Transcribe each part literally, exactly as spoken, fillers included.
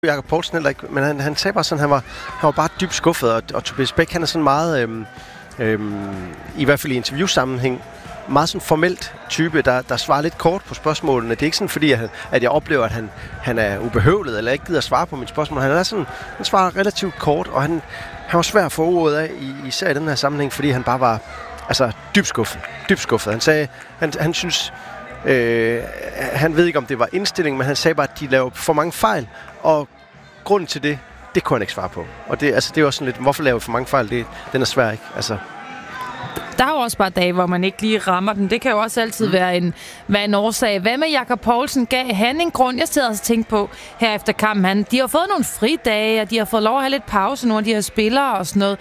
Jakob Poulsen heller ikke, men han, han sagde bare sådan, han var, han var bare dybt skuffet, og, og Tobias Bæk, han er sådan meget, øhm, øhm, i hvert fald i interviewsammenhæng, meget sådan formelt type, der, der svarer lidt kort på spørgsmålene. Det er ikke sådan, fordi at, at jeg oplever, at han, han er ubehøvlet, eller ikke gider svare på mine spørgsmål. Han er sådan, han svarer relativt kort, og han, han var svær at få ordet af, især i den her sammenhæng, fordi han bare var altså, dybt skuffet. Dybt skuffet. Han sagde, han, han synes, øh, han ved ikke, om det var indstilling, men han sagde bare, at de laver for mange fejl, og grunden til det, det kunne han ikke svare på. Og det, altså, det er også sådan lidt, hvorfor laver vi for mange fejl? Det, den er svær, ikke? Altså. Der er jo også bare dage, hvor man ikke lige rammer den. Det kan jo også altid mm. være, en, være en årsag. Hvad med Jakob Poulsen? Gav han en grund? Jeg sidder også og tænker på her efter kampen. Han, de har fået nogle fridage, og de har fået lov at have lidt pause, nogle af de her spillere og sådan noget.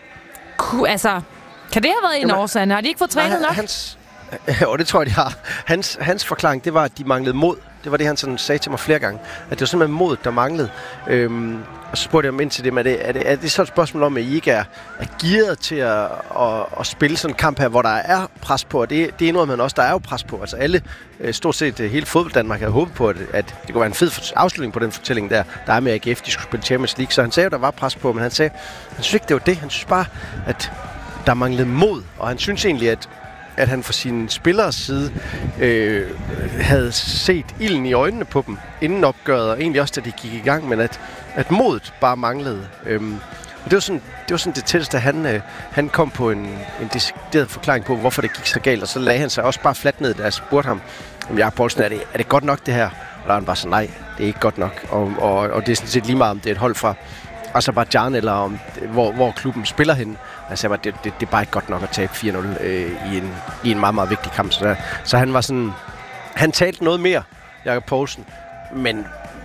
Ku, altså, kan det have været en Jamen, årsag? Har de ikke fået trænet nok? Hans, jo, det tror jeg, de har. Hans, hans forklaring, det var, at de manglede mod. Det var det, han sådan sagde til mig flere gange. At det var simpelthen modet, der manglede. Øhm, og så spurgte jeg ham ind til det, men er det, er det, er det så et spørgsmål om, at I ikke er, er gearet til at, at, at spille sådan en kamp her, hvor der er pres på, og det, det er noget, man også, der er jo pres på. Altså alle, stort set hele fodbold Danmark havde håbet på, at, at det kunne være en fed afslutning på den fortælling der, der er med A G F, de skulle spille Champions League. Så han sagde, at der var pres på, men han sagde, han synes ikke, det var det. Han synes bare, at der manglede mod, og han synes egentlig, at at han fra sine spillers side øh, havde set ilden i øjnene på dem inden opgøret, og egentlig også, da de gik i gang, men at, at modet bare manglede. Øhm, og det var sådan det, var sådan det tætteste, han, øh, han kom på en, en decideret forklaring på, hvorfor det gik så galt, og så lagde han sig også bare fladt ned, da jeg spurgte ham, om Jakob Poulsen, er det, er det godt nok det her? Og der var han bare sådan, nej, det er ikke godt nok. Og, og, og det er sådan set lige meget, om det er et hold fra Aserbajdsjan, eller om, hvor, hvor klubben spiller henne. Altså, det, det, det er bare ikke godt nok at tabe fire nul øh, i, en, i en meget, meget vigtig kamp. Så, der, så han var sådan... Han talte noget mere, Jakob Poulsen, men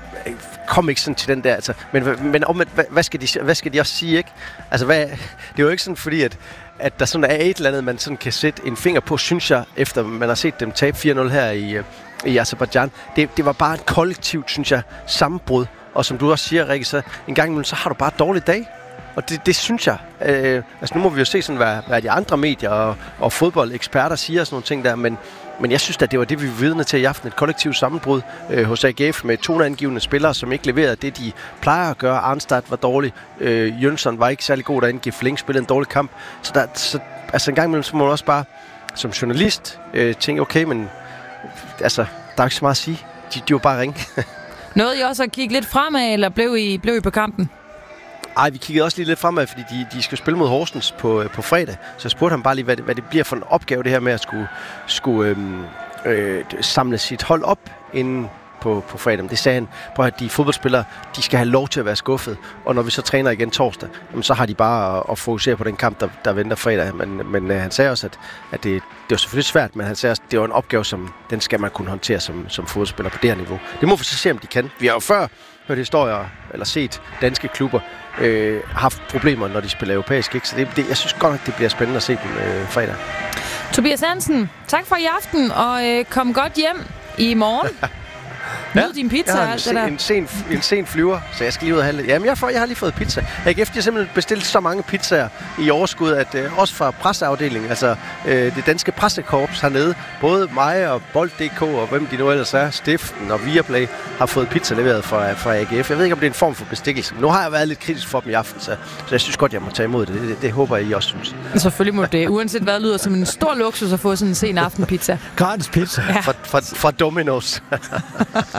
kom ikke sådan til den der... Altså, men men om, hvad, hvad, skal de, hvad skal de også sige, ikke? Altså, hvad, det er jo ikke sådan, fordi at, at der sådan er et eller andet, man sådan kan sætte en finger på, synes jeg, efter man har set dem tabe fire nul her i, i Aserbajdsjan. Det, det var bare et kollektivt, synes jeg, sammenbrud. Og som du også siger, Rikke, så en gang imellem, så har du bare et dårligt dag. Og det, det synes jeg. Øh, altså nu må vi jo se, sådan, hvad, hvad de andre medier og, og fodboldeksperter siger og sådan nogle ting der, men, men jeg synes at det var det, vi var vidne til i aften. Et kollektivt sammenbrud øh, hos A G F med toneangivende spillere, som ikke leverede det, de plejer at gøre. Arnstad var dårlig. Øh, Jønsson var ikke særlig god derinde. Gif Flink spillede en dårlig kamp. Så, der, så altså en gang imellem, så må man også bare som journalist øh, tænke, okay, men altså, der er ikke så meget at sige. De, de var bare ringe. Nåede I også at kigge lidt fremad, eller blev I, blev I på kampen? Ej, vi kiggede også lige lidt fremad, fordi de, de skal spille mod Horsens på, på fredag. Så jeg spurgte ham bare lige, hvad det, hvad det bliver for en opgave, det her med at skulle, skulle øhm, øh, samle sit hold op inden på, på fredag. Det sagde han, prøv at de fodboldspillere, de skal have lov til at være skuffet. Og når vi så træner igen torsdag, jamen, så har de bare at, at fokusere på den kamp, der, der venter fredag. Men, men øh, han sagde også, at, at det, det var selvfølgelig svært, men han sagde også, at det var en opgave, som den skal man kunne håndtere som, som fodboldspiller på det her niveau. Det må vi så se, om de kan. Vi har jo før hørt historier, eller set danske klubber, øh, haft problemer, når de spiller europæisk, ikke? Så det, det, jeg synes godt nok, det bliver spændende at se dem øh, fredag. Tobias Hansen, tak for i aften, og øh, kom godt hjem i morgen. Nyd ja, din pizza. Jeg har en, sen, en, sen, en sen flyver, så jeg skal lige ud og have lidt. Jamen, jeg, får, jeg har lige fået pizza. A G F har simpelthen bestilt så mange pizzaer i overskud, at øh, også fra presseafdelingen, altså øh, det danske pressekorps hernede, både mig og Bold punktum d k og hvem de nu ellers er, Stiften og Viaplay, har fået pizza leveret fra, fra A G F. Jeg ved ikke, om det er en form for bestikkelse, men nu har jeg været lidt kritisk for dem i aften, så, så jeg synes godt, jeg må tage imod det. Det, det, det håber jeg, I også synes. Selvfølgelig må det. Uanset hvad, lyder som en stor luksus at få sådan en sen aftenpizza. Gratis pizza. Ja. Fra, fra, fra Domino's.